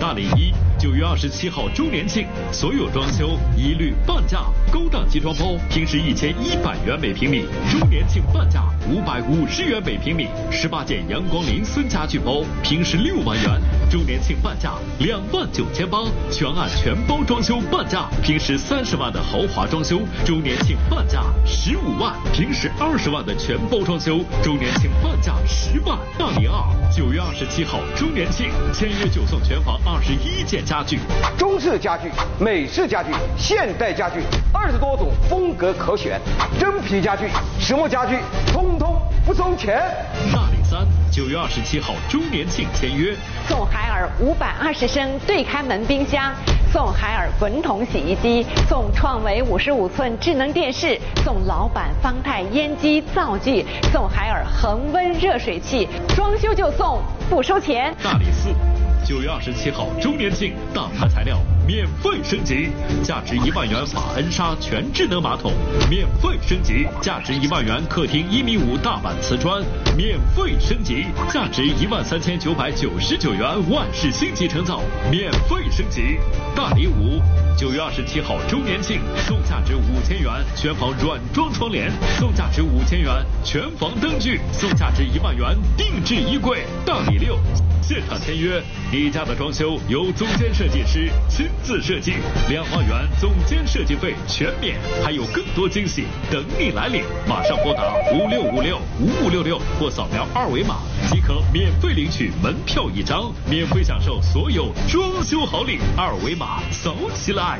大理1 9月27号周年庆，所有装修一律半价，高档集装包平时1100元每平米，周年庆半价550元每平米，18件阳光林森家具包平时6万元，周年庆半价29800，全案全包装修半价，平时30万的豪华装修，周年庆半价15万，平时20万的全包装修，周年庆半价10万。大理2 9月27号周年庆，签约就送全房21件家具， 中式家具、美式家具、现代家具，20多种风格可选，真皮家具、实木家具，通通不收钱。 大理3 9月27号周年庆签约， 送海尔520升对开门冰箱，送海尔滚筒洗衣机，送创维55寸智能电视，送老板方太烟机灶具，送海尔恒温热水器，装修就送，不收钱。 大理4 9月27号周年庆，大牌材料免费升级，价值1万元法恩莎全智能马桶免费升级，价值1万元客厅1.5米大板瓷砖免费升级，价值13999元万氏星级成造免费升级。大理5 9月27号周年庆，送价值5000元全房软装窗帘，送价值5000元全房灯具，送价值1万元定制衣柜。大理6现场签约，你家的装修由总监设计师亲自设计，2万元总监设计费全免，还有更多惊喜等你来领。马上拨打56565566或扫描2维码即可免费领取门票1张，免费享受所有装修好礼。2维码扫起来。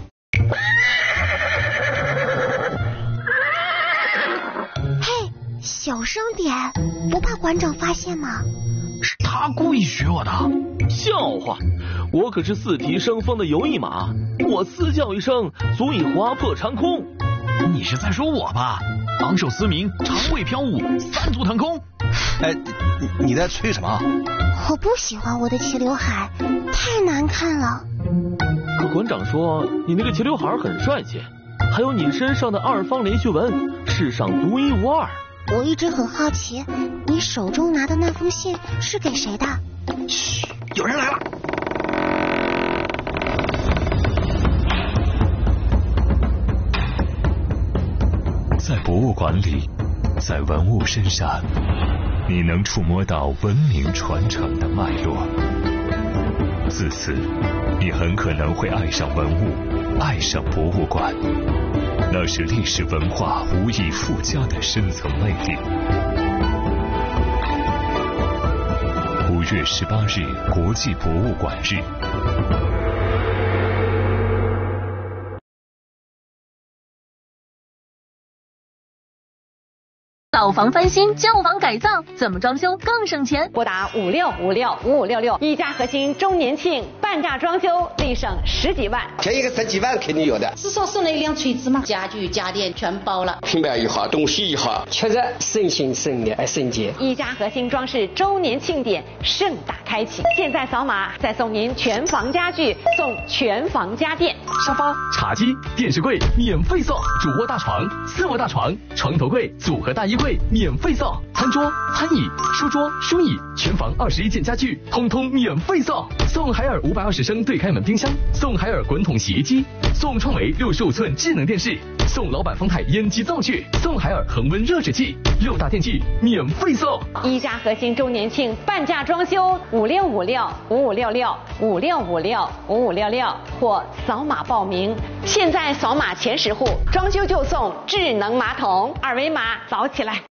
嘿，小声点，不怕馆长发现吗？ 是他故意学我的，笑话！我可是4蹄生风的游艺马，我嘶叫一声足以划破长空。 你是在说我吧？昂首嘶鸣，长尾飘舞，3足腾空。 哎，你在吹什么？ 我不喜欢我的齐刘海，太难看了。 可馆长说你那个齐刘海很帅气，还有你身上的2方连续纹，世上独一无二。 我一直很好奇，你手中拿的那封信是给谁的？ 嘘，有人来了。 在博物馆里，在文物身上，你能触摸到文明传承的脉络。自此，你很可能会爱上文物，爱上博物馆。那是历史文化无以复加的深层魅力。5月18日，国际博物馆日。 老房翻新，旧房改造，怎么装修更省钱？ 拨打56565566，一家核心周年庆半价装修，立省10几万。 前一个10几万肯定有的。 至少送了一辆锤子嘛，家具家电全包了。 品牌也好，东西也好，确实省心省力省节。 一家核心装饰周年庆典盛大开启，现在扫码再送您全房家具，送全房家电， 沙发、茶几、电视柜免费送，主卧大床、4卧大床、床头柜、组合大衣柜免费送，餐桌、餐椅、书桌、书椅，全房21件家具，通通免费送。送海尔520升对开门冰箱，送海尔滚筒洗衣机，送创维65寸智能电视，送老板方太烟机灶具，送海尔恒温热水器，6大电器免费送。 一家核心周年庆半价装修，56565566，56565566，或扫码报名。现在扫码前10户，装修就送智能马桶，2维码扫起来。